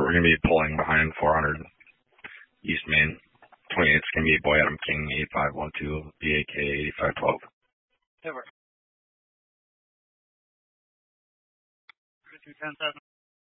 we're going to be pulling behind 400 East Main. 28 is going to be Boy Adam King 8512 BAK 8512. Over. 10,000.